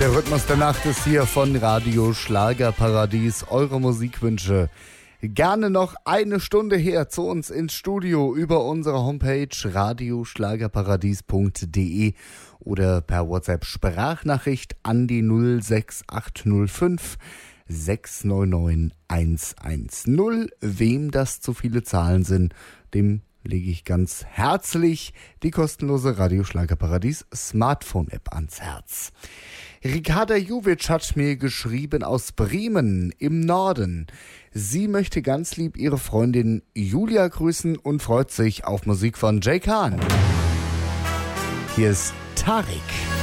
Der Rhythmus der Nacht ist hier von Radio Schlagerparadies. Eure Musikwünsche gerne noch eine Stunde her zu uns ins Studio über unsere Homepage radioschlagerparadies.de oder per WhatsApp Sprachnachricht an die 06805 699 110. Wem das zu viele Zahlen sind, dem lege ich ganz herzlich die kostenlose Radio Schlagerparadies Smartphone-App ans Herz. Ricarda Juwitsch hat mir geschrieben aus Bremen im Norden. Sie möchte ganz lieb ihre Freundin Julia grüßen und freut sich auf Musik von Jay Khan. Hier ist Tarek.